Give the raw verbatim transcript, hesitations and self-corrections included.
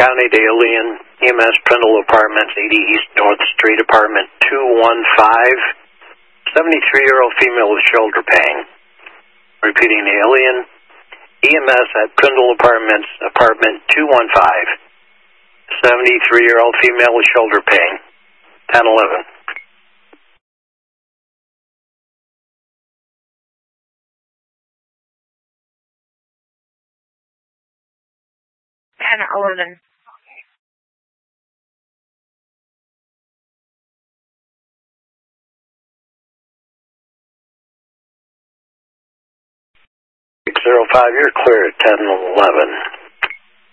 County to Ilion, E M S Prindle Apartments, eighty East North Street, Apartment two one five, seventy-three-year-old female with shoulder pain. Repeating the Ilion, E M S at Prindle Apartments, Apartment two one five, seventy-three-year-old female with shoulder pain, ten eleven. ten eleven. six zero five, you're clear at ten eleven.